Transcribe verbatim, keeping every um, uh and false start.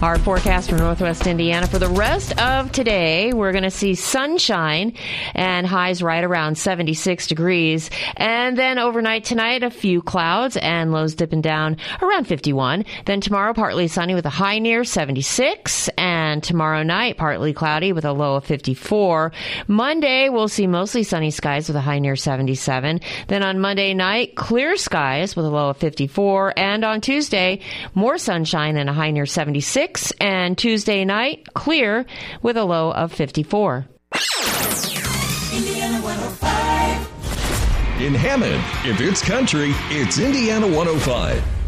Our forecast for Northwest Indiana for the rest of today, we're going to see sunshine and highs right around seventy-six degrees. And then overnight tonight, a few clouds and lows dipping down around fifty-one. Then tomorrow, partly sunny with a high near seventy-six. And tomorrow night, partly cloudy with a low of fifty-four. Monday, we'll see mostly sunny skies with a high near seventy-seven. Then on Monday night, clear skies with a low of fifty-four. And on Tuesday, more sunshine and a high near seventy-six. And Tuesday night, clear with a low of fifty-four. Indiana one oh five. In Hammond, if it's country, it's Indiana one oh five.